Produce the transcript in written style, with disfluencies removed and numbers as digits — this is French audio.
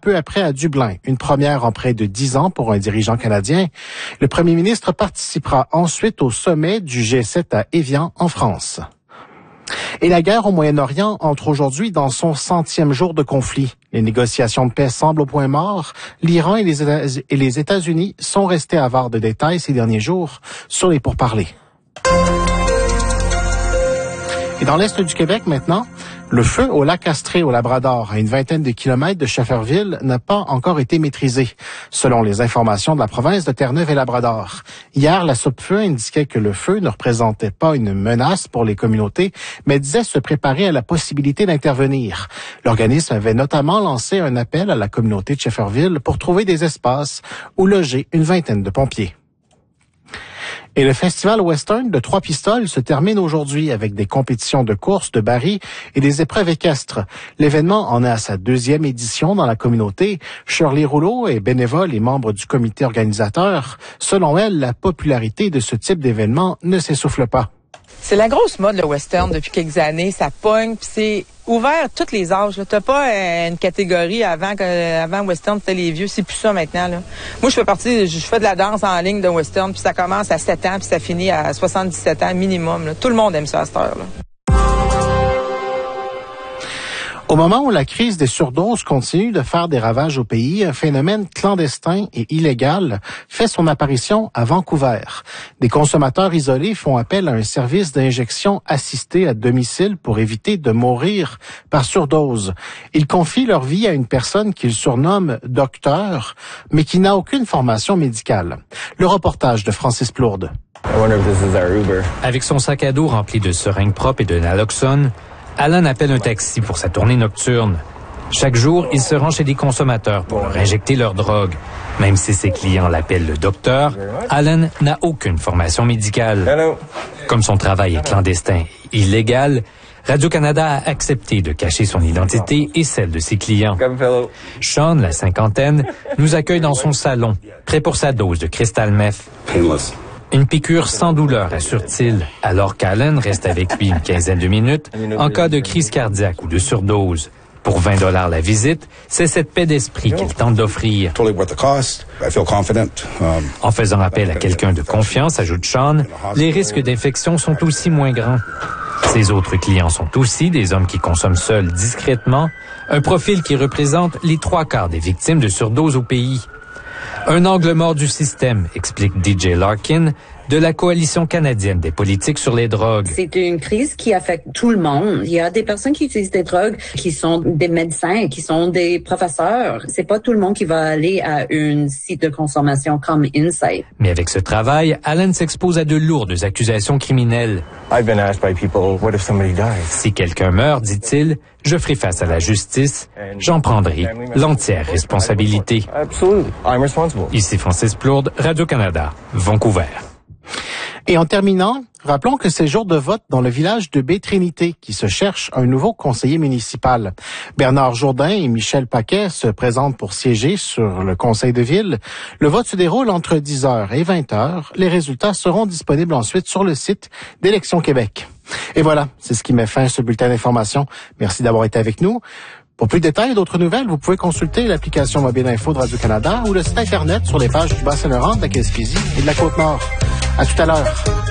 peu après à Dublin, une première en près de 10 ans pour un dirigeant canadien. Le premier ministre participera ensuite au sommet du G7 à Évian, en France. Et la guerre au Moyen-Orient entre aujourd'hui dans son 100e jour de conflit. Les négociations de paix semblent au point mort. L'Iran et les États-Unis sont restés avares de détails ces derniers jours sur les pourparlers. Et dans l'est du Québec maintenant, le feu au lac Astrée au Labrador, à une vingtaine de kilomètres de Schefferville, n'a pas encore été maîtrisé, selon les informations de la province de Terre-Neuve et Labrador. Hier, la Sopfeu indiquait que le feu ne représentait pas une menace pour les communautés, mais disait se préparer à la possibilité d'intervenir. L'organisme avait notamment lancé un appel à la communauté de Schefferville pour trouver des espaces où loger une vingtaine de pompiers. Et le festival western de Trois-Pistoles se termine aujourd'hui avec des compétitions de course, de barils et des épreuves équestres. L'événement en est à sa 2e édition dans la communauté. Shirley Rouleau est bénévole et membre du comité organisateur. Selon elle, la popularité de ce type d'événement ne s'essouffle pas. C'est la grosse mode, le western, depuis quelques années. Ça pogne, puis c'est ouvert à tous les âges. T'as pas une catégorie avant western, c'était les vieux. C'est plus ça maintenant. Là. Moi, je fais de la danse en ligne de western, puis ça commence à 7 ans, puis ça finit à 77 ans minimum. Là. Tout le monde aime ça à cette heure-là. Au moment où la crise des surdoses continue de faire des ravages au pays, un phénomène clandestin et illégal fait son apparition à Vancouver. Des consommateurs isolés font appel à un service d'injection assistée à domicile pour éviter de mourir par surdose. Ils confient leur vie à une personne qu'ils surnomment docteur, mais qui n'a aucune formation médicale. Le reportage de Francis Plourde. Avec son sac à dos rempli de seringues propres et de naloxone, Alan appelle un taxi pour sa tournée nocturne. Chaque jour, il se rend chez des consommateurs pour leur injecter leur drogue. Même si ses clients l'appellent le docteur, Alan n'a aucune formation médicale. Comme son travail est clandestin et illégal, Radio-Canada a accepté de cacher son identité et celle de ses clients. Sean, la cinquantaine, nous accueille dans son salon, prêt pour sa dose de crystal meth. Une piqûre sans douleur, assure-t-il, alors qu'Alan reste avec lui une quinzaine de minutes en cas de crise cardiaque ou de surdose. Pour 20 $ la visite, c'est cette paix d'esprit qu'il tente d'offrir. En faisant appel à quelqu'un de confiance, ajoute Sean, les risques d'infection sont aussi moins grands. Ses autres clients sont aussi des hommes qui consomment seuls discrètement, un profil qui représente les 3/4 des victimes de surdose au pays. Un angle mort du système, explique DJ Larkin, de la Coalition canadienne des politiques sur les drogues. C'est une crise qui affecte tout le monde. Il y a des personnes qui utilisent des drogues, qui sont des médecins, qui sont des professeurs. C'est pas tout le monde qui va aller à un site de consommation comme Insight. Mais avec ce travail, Alan s'expose à de lourdes accusations criminelles. Si quelqu'un meurt, dit-il, je ferai face à la justice. J'en prendrai l'entière responsabilité. Ici Francis Plourde, Radio-Canada, Vancouver. Et en terminant, rappelons que c'est jour de vote dans le village de Baie-Trinité qui se cherche un nouveau conseiller municipal. Bernard Jourdain et Michel Paquet se présentent pour siéger sur le conseil de ville. Le vote se déroule entre 10h et 20h. Les résultats seront disponibles ensuite sur le site d'Élections Québec. Et voilà, c'est ce qui met fin à ce bulletin d'information. Merci d'avoir été avec nous. Pour plus de détails et d'autres nouvelles, vous pouvez consulter l'application mobile info de Radio-Canada ou le site Internet sur les pages du Bas-Saint-Laurent, de la Gaspésie et de la Côte-Nord. À tout à l'heure.